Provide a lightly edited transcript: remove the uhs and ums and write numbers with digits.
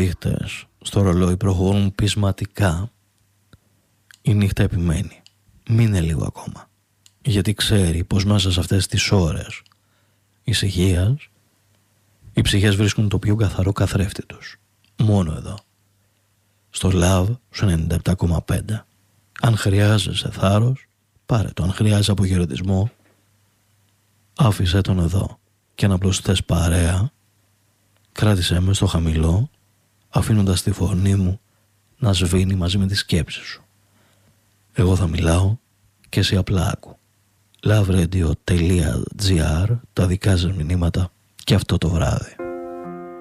δείχτες στο ρολόι προχωρούν πεισματικά, η νύχτα επιμένει. Μείνε λίγο ακόμα, γιατί ξέρει πως μέσα σε αυτές τις ώρες ησυχίας οι ψυχές βρίσκουν το πιο καθαρό καθρέφτη τους. Μόνο εδώ, στο Love σου 97,5. Αν χρειάζεσαι θάρρος, πάρε το. Αν χρειάζεσαι αποχαιρετισμό, άφησέ τον εδώ. Και αν απλώς θες παρέα, κράτησέ με στο χαμηλό, αφήνοντας τη φωνή μου να σβήνει μαζί με τις σκέψεις σου. Εγώ θα μιλάω και εσύ απλά άκου. Loveradio.gr, τα δικά σας μηνύματα και αυτό το βράδυ.